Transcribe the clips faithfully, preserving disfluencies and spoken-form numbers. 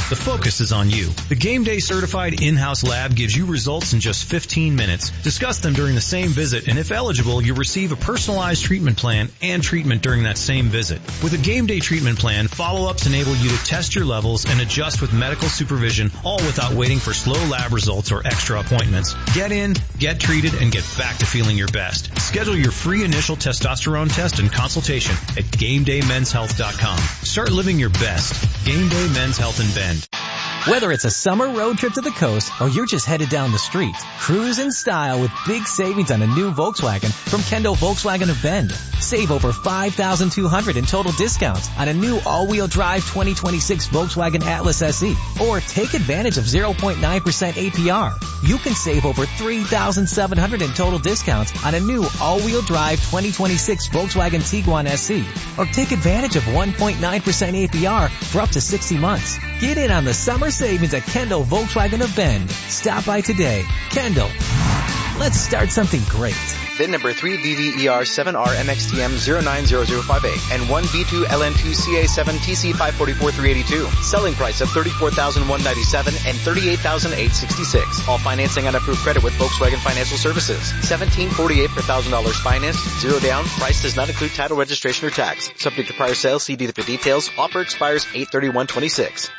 the focus is on you. The Game Day certified in-house lab gives you results in just fifteen minutes. Discuss them during the same visit, and if eligible, you receive a personalized treatment plan and treatment during that same visit. With a Game Day treatment plan, follow-ups enable you to test your levels and adjust with medical supervision, all without waiting for slow lab results or extra appointments. Get in, get treated, and get back to feeling your best. Schedule your free initial testosterone test and consultation at game day men's health dot com. Start living your best. Game Day Men's Health in Bend. Whether it's a summer road trip to the coast or you're just headed down the street, cruise in style with big savings on a new Volkswagen from Kendall Volkswagen of Bend. Save over five thousand two hundred dollars in total discounts on a new all-wheel drive twenty twenty-six Volkswagen Atlas S E. Or take advantage of zero point nine percent A P R. You can save over three thousand seven hundred dollars in total discounts on a new all-wheel drive twenty twenty-six Volkswagen Tiguan S E. Or take advantage of one point nine percent A P R for up to sixty months. Get in on the summer savings at Kendall Volkswagen of Bend. Stop by today. Kendall. Let's start something great. V I N number three V V E R seven R M X T M zero nine zero zero five eight and one V two L N two C A seven T C five forty-four three eighty-two. Selling price of thirty-four thousand one hundred ninety-seven dollars and thirty-eight thousand eight hundred sixty-six dollars. All financing on approved credit with Volkswagen Financial Services. seventeen forty-eight per one thousand dollars financed. Zero down. Price does not include title, registration, or tax. Subject to prior sales. See dealer for details. Offer expires eight thirty-one twenty-six.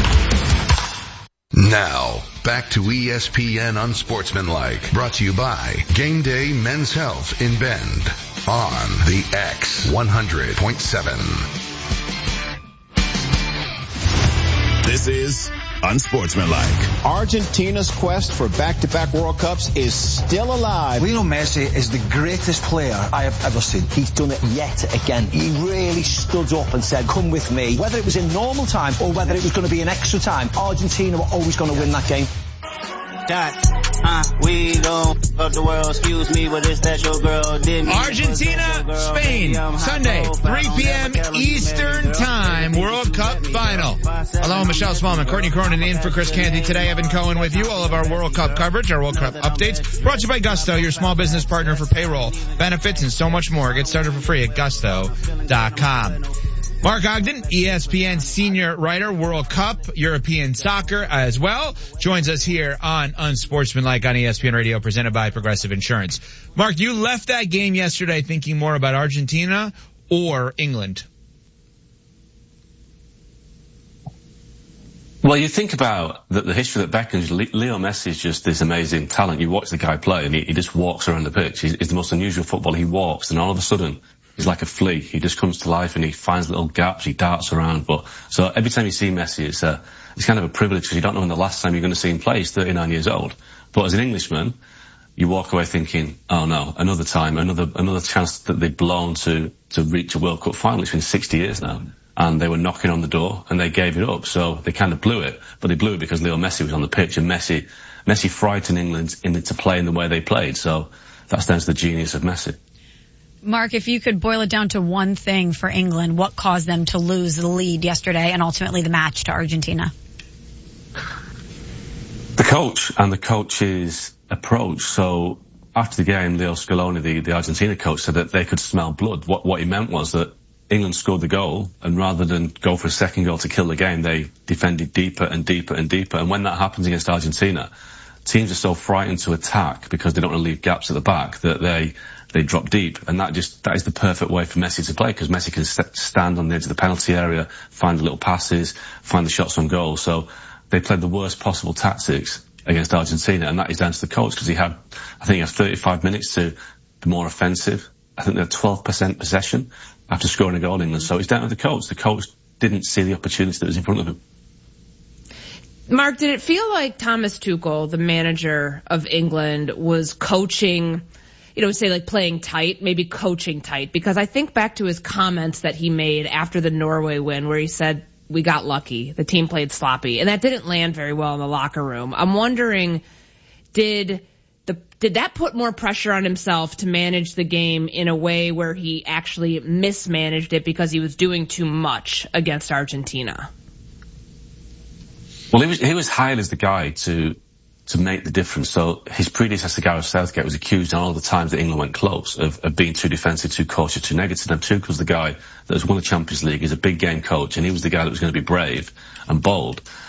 Now, back to E S P N Unsportsmanlike, brought to you by Game Day Men's Health in Bend on the X one hundred point seven. This is Unsportsmanlike. Argentina's quest for back-to-back World Cups is still alive. Lionel Messi is the greatest player I have ever seen. He's done it yet again. He really stood up and said, come with me. Whether it was in normal time or whether it was going to be in extra time, Argentina were always going to win that game. Dot. Uh, we don't fuck the world, excuse me, but it's that your girl did me. Argentina, Spain, Sunday, three p.m. Eastern Time, World Cup Final. Hello, Michelle Smallman, Courtney Cronin in for Chris Canty today. Evan Cohen with you. All of our World Cup coverage, our World Cup updates, brought to you by Gusto, your small business partner for payroll, benefits, and so much more. Get started for free at gusto dot com. Mark Ogden, E S P N senior writer, World Cup, European soccer as well, joins us here on Unsportsmanlike on E S P N Radio, presented by Progressive Insurance. Mark, you left that game yesterday thinking more about Argentina or England? Well, you think about the, the history that beckons. Leo Messi is just this amazing talent. You watch the guy play and he, he just walks around the pitch. He's, he's the most unusual footballer. He walks and all of a sudden he's like a flea. He just comes to life and he finds little gaps. He darts around. But so every time you see Messi, it's a, it's kind of a privilege because you don't know when the last time you're going to see him play. He's thirty-nine years old. But as an Englishman, you walk away thinking, oh no, another time, another, another chance that they've blown to, to reach a World Cup final. It's been sixty years now. And they were knocking on the door and they gave it up. So they kind of blew it, but they blew it because Leo Messi was on the pitch and Messi, Messi frightened England into playing the way they played. So that's down to the genius of Messi. Mark, if you could boil it down to one thing for England, what caused them to lose the lead yesterday and ultimately the match to Argentina? The coach and the coach's approach. So after the game, Leo Scaloni, the, the Argentina coach, said that they could smell blood. What, what he meant was that England scored the goal, and rather than go for a second goal to kill the game, they defended deeper and deeper and deeper. And when that happens against Argentina, teams are so frightened to attack because they don't want to leave gaps at the back that they they drop deep. And that just that is the perfect way for Messi to play, because Messi can st- stand on the edge of the penalty area, find the little passes, find the shots on goal. So they played the worst possible tactics against Argentina, and that is down to the coach, because he had, I think he had thirty-five minutes to be more offensive. I think they had twelve percent possession after scoring a goal in England. So it's down to the coach. The coach didn't see the opportunity that was in front of him. Mark, did it feel like Thomas Tuchel, the manager of England, was coaching, you know, say like playing tight, maybe coaching tight? Because I think back to his comments that he made after the Norway win, where he said, we got lucky, the team played sloppy, and that didn't land very well in the locker room. I'm wondering, did the did that put more pressure on himself to manage the game in a way where he actually mismanaged it because he was doing too much against Argentina? Well, he was he was hired as the guy to to make the difference. So his predecessor, Gareth Southgate, was accused on all the times that England went close of, of being too defensive, too cautious, too negative. And Tuchel's the guy that has won the Champions League. He's a big game coach, and he was the guy that was going to be brave and bold.